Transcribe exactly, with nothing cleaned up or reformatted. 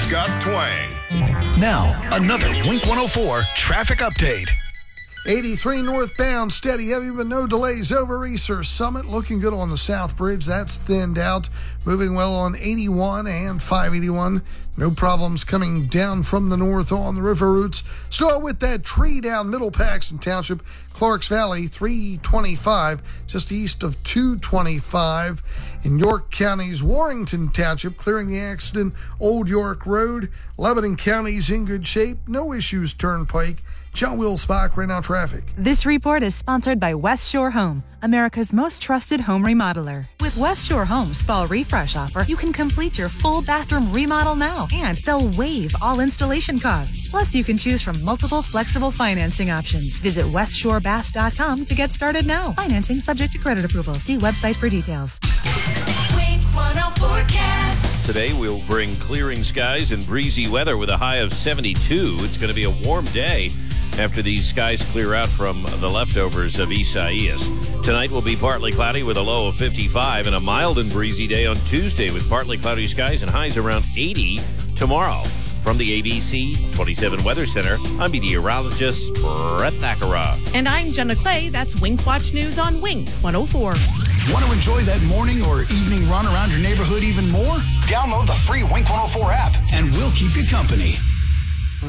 It's got twang. Now, another Wink one oh four traffic update. eighty-three northbound, steady heavy, but no delays over Easter Summit. Looking good on the South Bridge. That's thinned out. Moving well on eighty-one and five eighty-one. No problems coming down from the north on the river routes. Still with that tree down Middle Paxton Township, Clarks Valley, three twenty-five, just east of two twenty-five. In York County's Warrington Township, clearing the accident, Old York Road. Lebanon County's in good shape. No issues, Turnpike. John Wilsbach, right now traffic. This report is sponsored by West Shore Home, America's most trusted home remodeler. With West Shore Home's fall refresh offer, you can complete your full bathroom remodel now, and they'll waive all installation costs. Plus, you can choose from multiple flexible financing options. Visit west shore bath dot com to get started now. Financing subject to credit approval. See website for details. Wink one oh forecast. Today we'll bring clearing skies and breezy weather with a high of seventy-two. It's going to be a warm day after these skies clear out from the leftovers of Isaias. Tonight will be partly cloudy with a low of fifty-five, and a mild and breezy day on Tuesday with partly cloudy skies and highs around eighty tomorrow. From the A B C twenty-seven Weather Center, I'm meteorologist Brett Thakara. And I'm Jenna Clay. That's Wink Watch News on Wink one oh four. Want to enjoy that morning or evening run around your neighborhood even more? Download the free Wink one oh four app, and we'll keep you company.